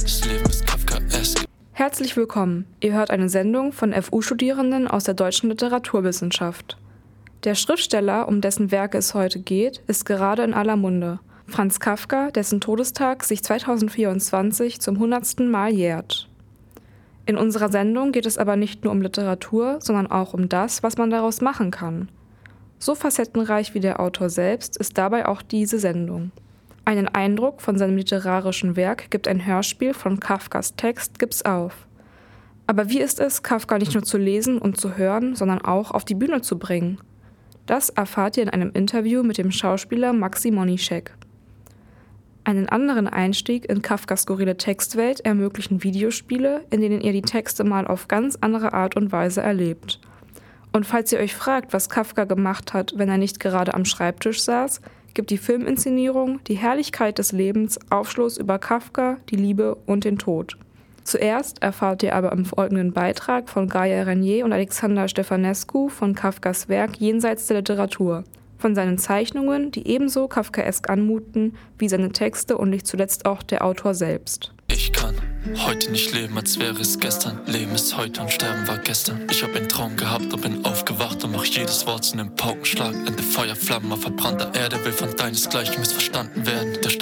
Das Leben ist Kafkaesk. Herzlich willkommen. Ihr hört eine Sendung von FU-Studierenden aus der deutschen Literaturwissenschaft. Der Schriftsteller, um dessen Werke es heute geht, ist gerade in aller Munde. Franz Kafka, dessen Todestag sich 2024 zum 100. Mal jährt. In unserer Sendung geht es aber nicht nur um Literatur, sondern auch um das, was man daraus machen kann. So facettenreich wie der Autor selbst ist dabei auch diese Sendung. Einen Eindruck von seinem literarischen Werk gibt ein Hörspiel von Kafkas Text Gib's auf. Aber wie ist es, Kafka nicht nur zu lesen und zu hören, sondern auch auf die Bühne zu bringen? Das erfahrt ihr in einem Interview mit dem Schauspieler Maxi Monischek. Einen anderen Einstieg in Kafkas skurrile Textwelt ermöglichen Videospiele, in denen ihr die Texte mal auf ganz andere Art und Weise erlebt. Und falls ihr euch fragt, was Kafka gemacht hat, wenn er nicht gerade am Schreibtisch saß, gibt die Filminszenierung Die Herrlichkeit des Lebens Aufschluss über Kafka, die Liebe und den Tod. Zuerst erfahrt ihr aber im folgenden Beitrag von Gaia Renier und Alexander Stefanescu von Kafkas Werk Jenseits der Literatur, von seinen Zeichnungen, die ebenso kafkaesk anmuten wie seine Texte und nicht zuletzt auch der Autor selbst. Ich kann heute nicht leben, als wäre es gestern. Leben ist heute und Sterben war gestern. Ich hab einen Traum gehabt und bin aufgewacht und mach jedes Wort zu einem Paukenschlag. Ende Feuerflammen auf verbrannter Erde will von deinesgleichen missverstanden werden. Der